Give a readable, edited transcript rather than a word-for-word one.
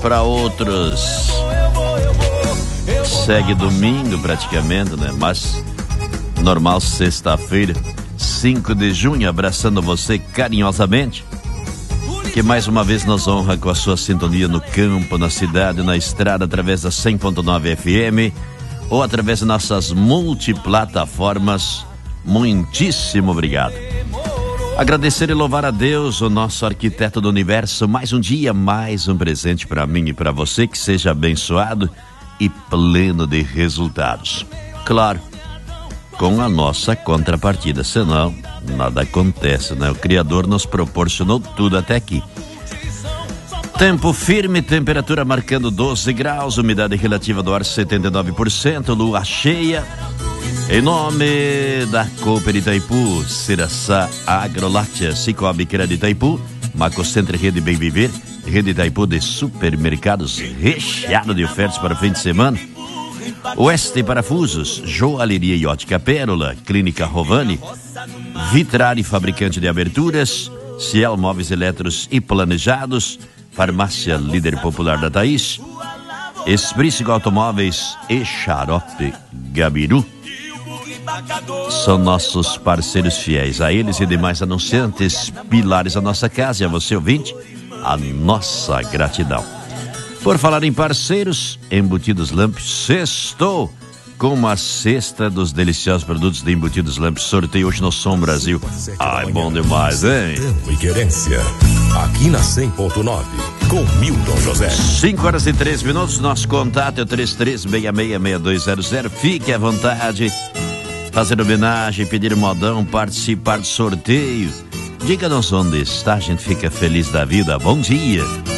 para outros. Segue domingo praticamente, né? Mas normal, sexta-feira, 5 de junho, abraçando você carinhosamente, que mais uma vez nos honra com a sua sintonia no campo, na cidade, na estrada, através da 100.9 FM ou através de nossas multiplataformas. Muitíssimo obrigado. Agradecer e louvar a Deus, o nosso arquiteto do universo, mais um dia, mais um presente para mim e para você, que seja abençoado e pleno de resultados. Claro, com a nossa contrapartida, senão nada acontece, né? O Criador nos proporcionou tudo até aqui. Tempo firme, temperatura marcando 12 graus, umidade relativa do ar 79%, lua cheia. Em nome da Cooper Itaipu, Ciraçá Agroláctea, Cicobi Crédito Itaipu, Macocentro Rede Bem Viver, Rede Itaipu de supermercados recheado de ofertas para o fim de semana. Oeste Parafusos, Joalheria e Ótica Pérola, Clínica Rovani, Vitrari Fabricante de Aberturas, Ciel Móveis Eletros e Planejados, Farmácia Líder Popular da Thaís, Esprícigo Automóveis e Xarope Gabiru. São nossos parceiros fiéis. A eles e demais anunciantes, pilares da nossa casa, e a você ouvinte, a nossa gratidão. Por falar em parceiros, Embutidos Lamp sextou com uma cesta dos deliciosos produtos de Embutidos Lamp. Sorteio hoje no Som Brasil. Ai, bom demais, hein? E querência, aqui na 100.9, com Milton José. 5h03, nosso contato é o 33666200. Fique à vontade, fazer homenagem, pedir modão, participar do sorteio. Diga-nos onde está, a gente fica feliz da vida. Bom dia.